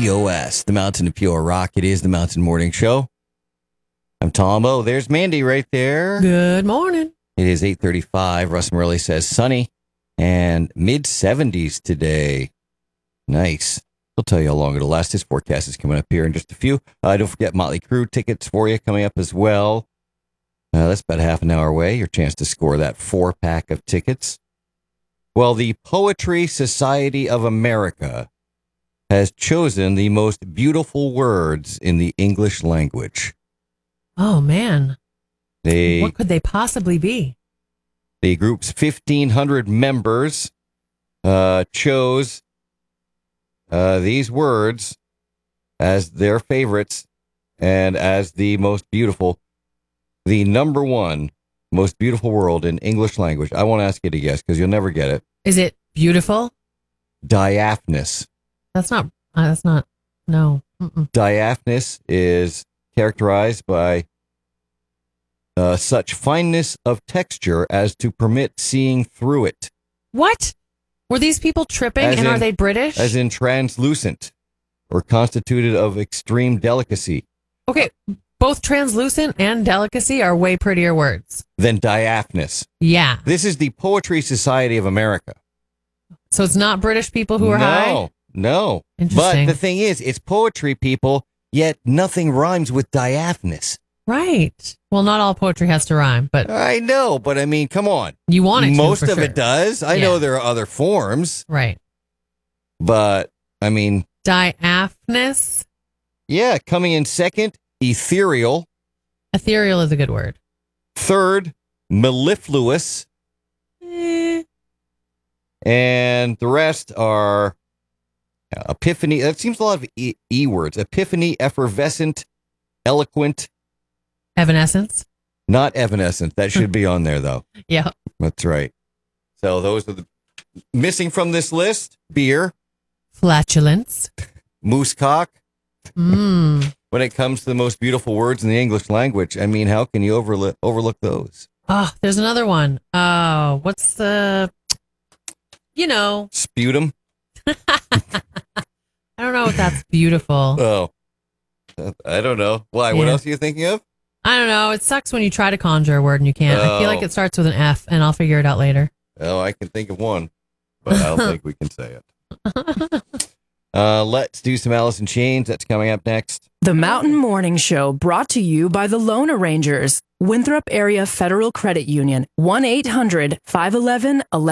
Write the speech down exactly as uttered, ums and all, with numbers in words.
T O S, the Mountain of Pure Rock. It is the Mountain Morning Show. I'm Tom. Oh, there's Mandy right there. Good morning. It is eight thirty-five. Russ Morley says sunny and mid seventies today. Nice. I'll tell you how long it'll last. This forecast is coming up here in just a few. Uh, don't forget Motley Crue tickets for you coming up as well. Uh, that's about half an hour away. Your chance to score that four-pack of tickets. Well, the Poetry Society of America has chosen the most beautiful words in the English language. Oh, man. They, what could they possibly be? The group's fifteen hundred members uh, chose uh, these words as their favorites and as the most beautiful, the number one most beautiful word in English language. I won't ask you to guess because you'll never get it. Is it beautiful? Diaphanous. That's not, uh, that's not, no. Mm-mm. Diaphanous is characterized by uh, such fineness of texture as to permit seeing through it. What? Were these people tripping As and in- are they British? As in translucent or constituted of extreme delicacy. Okay, both translucent and delicacy are way prettier words. Than diaphanous. Yeah. This is the Poetry Society of America. So it's not British people who are no, high? No, no. Interesting. But the thing is, it's poetry people, yet nothing rhymes with diaphanous. Right. Well, not all poetry has to rhyme, but I know, but I mean, come on. you want it to, Most for of sure. it does. I Yeah. know there are other forms, Right. but I mean, Diaphanous. yeah, coming in second, ethereal. Ethereal is a good word. Third, mellifluous. Eh. And the rest are epiphany. That seems a lot of E, e words. Epiphany, effervescent, eloquent, Evanescence. not evanescent. That should be on there, though. Yeah. That's right. So those are the missing from this list. Beer, Flatulence. moose cock. Mm. When it comes to the most beautiful words in the English language, I mean, how can you overlook overlook those? Oh, there's another one. Oh, what's the, you know, Sputum. I don't know if that's beautiful. Oh, I don't know. Why? What Yeah. else are you thinking of? I don't know. It sucks when you try to conjure a word and you can't. I feel like Oh. it starts with an F and I'll figure it out later. Oh, I can think of one, but I don't think we can say it. Uh, let's do some Alice in Chains. That's coming up next. The Mountain Morning Show brought to you by the Loan Arrangers, Winthrop Area Federal Credit Union, one eight hundred five one one eleven